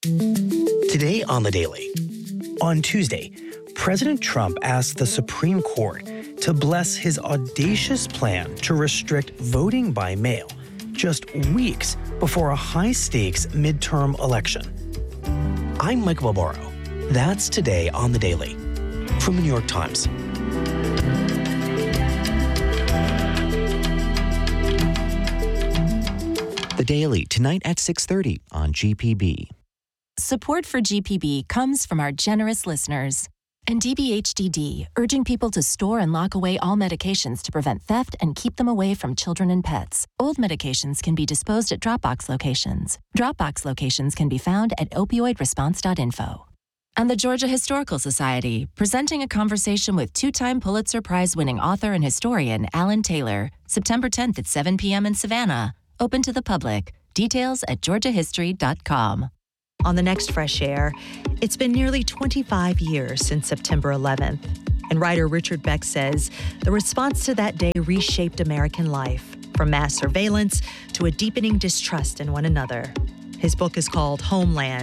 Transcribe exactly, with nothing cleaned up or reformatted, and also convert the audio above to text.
Today on The Daily. On Tuesday, President Trump asked the Supreme Court to bless his audacious plan to restrict voting by mail just weeks before a high-stakes midterm election. I'm Mike Barbaro. That's today on The Daily from the New York Times. The Daily, tonight at six thirty on G P B. Support for G P B comes from our generous listeners. And D B H D D, urging people to store and lock away all medications to prevent theft and keep them away from children and pets. Old medications can be disposed at Dropbox locations. Dropbox locations can be found at opioid response dot info. And the Georgia Historical Society, presenting a conversation with two-time Pulitzer Prize-winning author and historian Alan Taylor, September tenth at seven p.m. in Savannah. Open to the public. Details at georgia history dot com. On the next Fresh Air, it's been nearly twenty-five years since September eleventh. And writer Richard Beck says the response to that day reshaped American life, from mass surveillance to a deepening distrust in one another. His book is called Homeland.